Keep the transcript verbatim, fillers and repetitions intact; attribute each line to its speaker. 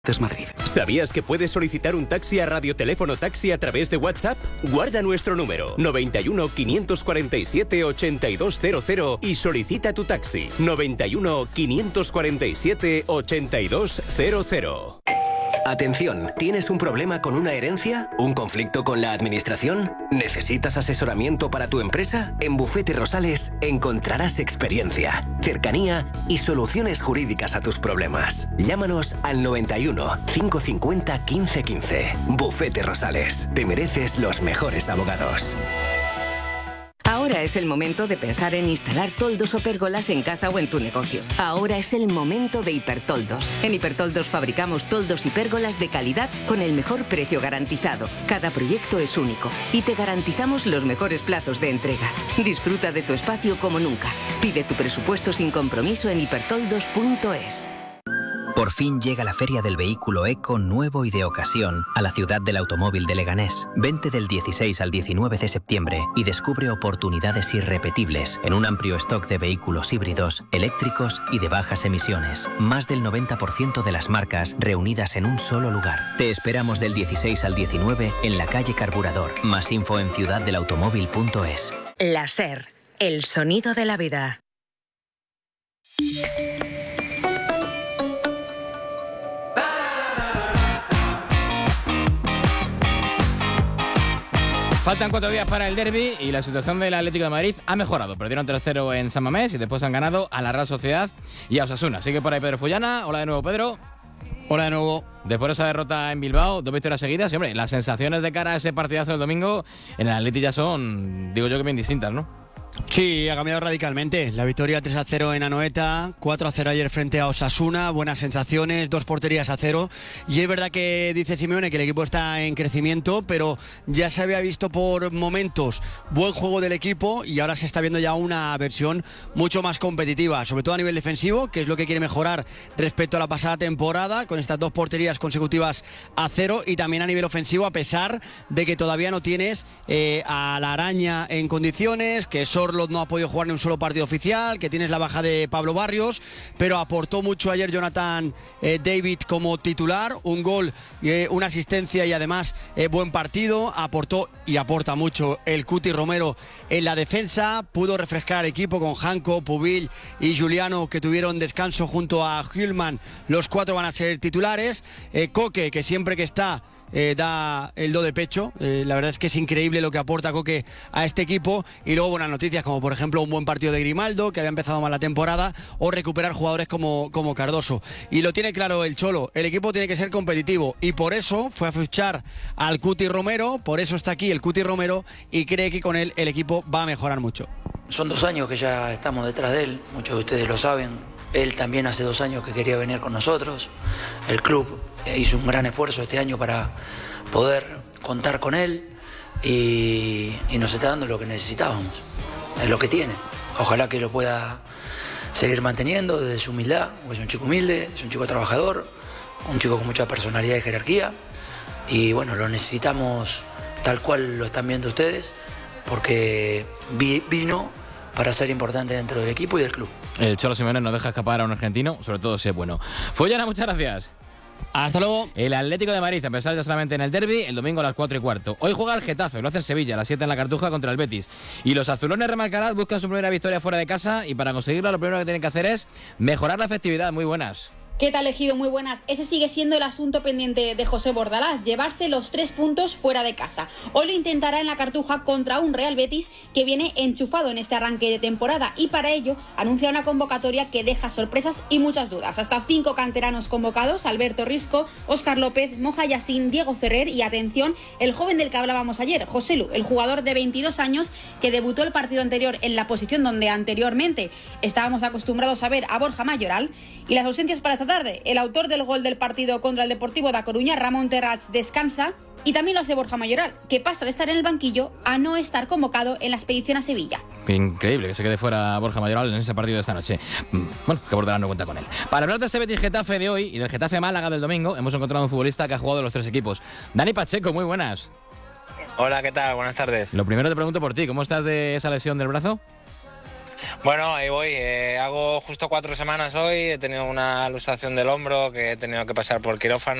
Speaker 1: Madrid.
Speaker 2: ¿Sabías que puedes solicitar un taxi a Radioteléfono Taxi a través de WhatsApp? Guarda nuestro número noventa y uno, quinientos cuarenta y siete, ochenta y dos cero cero y solicita tu taxi noventa y uno, quinientos cuarenta y siete, ochenta y dos cero cero.
Speaker 3: Atención, ¿tienes un problema con una herencia? ¿Un conflicto con la administración? ¿Necesitas asesoramiento para tu empresa? En Bufete Rosales encontrarás experiencia, cercanía y soluciones jurídicas a tus problemas. Llámanos al noventa y uno, quinientos cincuenta, quince quince. Bufete Rosales. Te mereces los mejores abogados.
Speaker 4: Ahora es el momento de pensar en instalar toldos o pérgolas en casa o en tu negocio. Ahora es el momento de Hipertoldos. En Hipertoldos fabricamos toldos y pérgolas de calidad con el mejor precio garantizado. Cada proyecto es único y te garantizamos los mejores plazos de entrega. Disfruta de tu espacio como nunca. Pide tu presupuesto sin compromiso en hipertoldos punto es.
Speaker 5: Por fin llega la Feria del Vehículo Eco nuevo y de ocasión a la ciudad del automóvil de Leganés. Vente del dieciséis al diecinueve de septiembre y descubre oportunidades irrepetibles en un amplio stock de vehículos híbridos, eléctricos y de bajas emisiones. Más del noventa por ciento de las marcas reunidas en un solo lugar. Te esperamos del dieciséis al diecinueve en la calle Carburador. Más info en ciudad del automóvil punto es.
Speaker 6: La SER, el sonido de la vida.
Speaker 7: Faltan cuatro días para el derbi y la situación del Atlético de Madrid ha mejorado. Perdieron tres cero en San Mamés y después han ganado a la Real Sociedad y a Osasuna. Sigue por ahí Pedro Fullana. Hola de nuevo, Pedro.
Speaker 8: Hola de nuevo.
Speaker 7: Después de esa derrota en Bilbao, dos victorias seguidas. Y, hombre, las sensaciones de cara a ese partidazo del domingo en el Atlético ya son, digo yo, que bien distintas, ¿no?
Speaker 8: Sí, ha cambiado radicalmente. La victoria tres a cero en Anoeta, cuatro a cero ayer frente a Osasuna, buenas sensaciones, dos porterías a cero. Y es verdad que dice Simeone que el equipo está en crecimiento, pero ya se había visto por momentos buen juego del equipo y ahora se está viendo ya una versión mucho más competitiva, sobre todo a nivel defensivo, que es lo que quiere mejorar respecto a la pasada temporada, con estas dos porterías consecutivas a cero, y también a nivel ofensivo, a pesar de que todavía no tienes eh, a la Araña en condiciones, que eso Sorloth no ha podido jugar ni un solo partido oficial, que tienes la baja de Pablo Barrios, pero aportó mucho ayer Jonathan eh, David como titular, un gol, eh, una asistencia y además eh, buen partido, aportó y aporta mucho el Cuti Romero en la defensa, pudo refrescar al equipo con Janko, Pubil y Juliano, que tuvieron descanso junto a Hülman, los cuatro van a ser titulares, eh, Coque, que siempre que está Eh, da el do de pecho, eh, la verdad es que es increíble lo que aporta Coque a este equipo, y luego buenas noticias como por ejemplo un buen partido de Grimaldo, que había empezado mal la temporada, o recuperar jugadores como, como Cardoso, y lo tiene claro el Cholo, el equipo tiene que ser competitivo y por eso fue a fichar al Cuti Romero, por eso está aquí el Cuti Romero y cree que con él el equipo va a mejorar mucho.
Speaker 9: Son dos años que ya estamos detrás de él, muchos de ustedes lo saben, él también hace dos años que quería venir con nosotros, el club hizo un gran esfuerzo este año para poder contar con él y, y nos está dando lo que necesitábamos, es lo que tiene. Ojalá que lo pueda seguir manteniendo desde su humildad, porque es un chico humilde, es un chico trabajador, un chico con mucha personalidad y jerarquía, y bueno, lo necesitamos tal cual lo están viendo ustedes, porque vi, vino para ser importante dentro del equipo y del club.
Speaker 7: El Cholo Simeone no deja escapar a un argentino, sobre todo si es bueno. Fullana, muchas gracias.
Speaker 8: Hasta luego.
Speaker 7: El Atlético de Madrid, a pesar de solamente en el derbi, el domingo a las cuatro y cuarto. Hoy juega el Getafe, lo hace en Sevilla, a las siete en la Cartuja contra el Betis. Y los azulones, remarcarás, buscan su primera victoria fuera de casa y para conseguirla lo primero que tienen que hacer es mejorar la efectividad. Muy buenas.
Speaker 10: ¿Qué tal, Ejido? Muy buenas. Ese sigue siendo el asunto pendiente de José Bordalás, llevarse los tres puntos fuera de casa. Hoy lo intentará en la Cartuja contra un Real Betis que viene enchufado en este arranque de temporada y para ello anuncia una convocatoria que deja sorpresas y muchas dudas. Hasta cinco canteranos convocados: Alberto Risco, Óscar López, Moja Yassin, Diego Ferrer y, atención, el joven del que hablábamos ayer, Joselu, el jugador de veintidós años que debutó el partido anterior en la posición donde anteriormente estábamos acostumbrados a ver a Borja Mayoral. Y las ausencias para esta tarde: el autor del gol del partido contra el Deportivo da Coruña, Ramón Terrats, descansa, y también lo hace Borja Mayoral, que pasa de estar en el banquillo a no estar convocado en la expedición a Sevilla.
Speaker 7: Qué increíble que se quede fuera Borja Mayoral en ese partido de esta noche. Bueno, que Bordalás no cuenta con él. Para hablar de este Betis Getafe de hoy y del Getafe Málaga del domingo, hemos encontrado un futbolista que ha jugado en los tres equipos. Dani Pacheco, muy buenas.
Speaker 11: Hola, ¿qué tal? Buenas tardes.
Speaker 7: Lo primero te pregunto por ti, ¿cómo estás de esa lesión del brazo?
Speaker 1: Bueno, ahí voy. Eh, hago justo cuatro semanas hoy. He tenido una luxación del hombro que he tenido que pasar por quirófano.